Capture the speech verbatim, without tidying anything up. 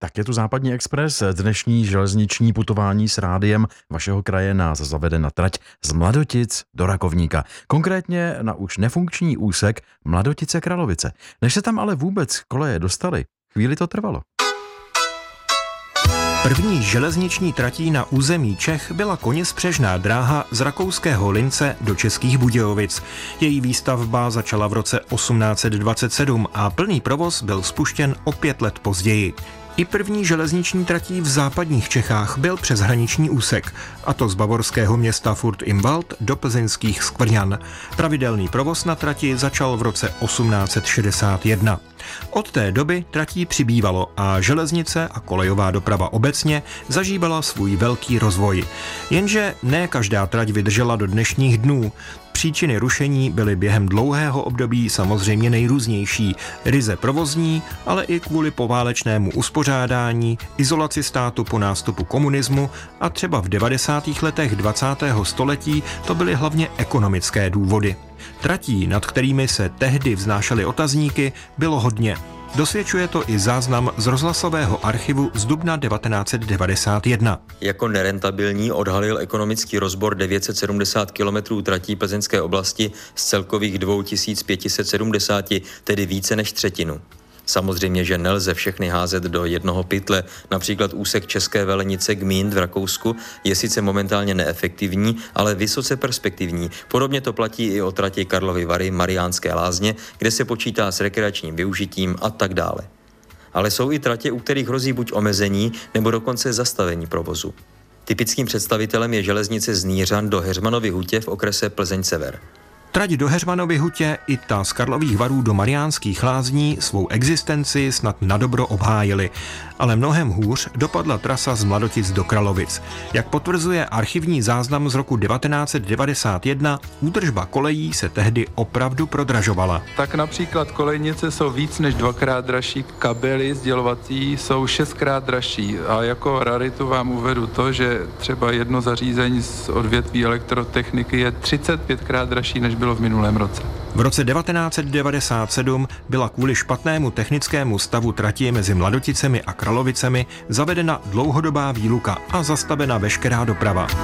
Tak je tu Západní expres, dnešní železniční putování s rádiem vašeho kraje nás zavede na trať z Mladotic do Rakovníka. Konkrétně na už nefunkční úsek Mladotice Kralovice. Než se tam ale vůbec koleje dostaly, chvíli to trvalo. První železniční tratí na území Čech byla koněspřežná dráha z rakouského Lince do Českých Budějovic. Její výstavba začala v roce osmnáct set dvacet sedm a plný provoz byl spuštěn o pět let později. I první železniční tratí v západních Čechách byl přeshraniční úsek, a to z bavorského města Furt im Wald do plzeňských Skvrňan. Pravidelný provoz na trati začal v roce osmnáct set šedesát jedna. Od té doby tratí přibývalo a železnice a kolejová doprava obecně zažívala svůj velký rozvoj. Jenže ne každá trať vydržela do dnešních dnů. Příčiny rušení byly během dlouhého období samozřejmě nejrůznější. Ryze provozní, ale i kvůli poválečnému uspořádání, izolaci státu po nástupu komunismu a třeba v devadesátých letech dvacátého století to byly hlavně ekonomické důvody. Tratí, nad kterými se tehdy vznášely otazníky, bylo hodně. Dosvědčuje to i záznam z rozhlasového archivu z dubna devatenáct set devadesát jedna. Jako nerentabilní odhalil ekonomický rozbor devět set sedmdesát kilometrů tratí plzeňské oblasti z celkových dva tisíce pět set sedmdesát, tedy více než třetinu. Samozřejmě, že nelze všechny házet do jednoho pytle. Například úsek České Velenice Gmínd v Rakousku je sice momentálně neefektivní, ale vysoce perspektivní. Podobně to platí i o trati Karlovy Vary, Mariánské Lázně, kde se počítá s rekreačním využitím a tak dále. Ale jsou i tratě, u kterých hrozí buď omezení, nebo dokonce zastavení provozu. Typickým představitelem je železnice z Nířan do Heřmanovy Hutě v okrese Plzeň-Sever. Trať do Heřmanovy Hutě i ta z Karlových Varů do Mariánských Lázní svou existenci snad nadobro obhájili, ale mnohem hůř dopadla trasa z Mladotic do Kralovic. Jak potvrzuje archivní záznam z roku devatenáct set devadesát jedna, údržba kolejí se tehdy opravdu prodražovala. Tak například kolejnice jsou víc než dvakrát dražší, kabely sdělovací jsou šestkrát dražší a jako raritu vám uvedu to, že třeba jedno zařízení z odvětví elektrotechniky je třicet pětkrát dražší, než bylo v minulém roce. V roce devatenáct set devadesát sedm byla kvůli špatnému technickému stavu trati mezi Mladoticemi a Kralovicemi zavedena dlouhodobá výluka a zastavena veškerá doprava.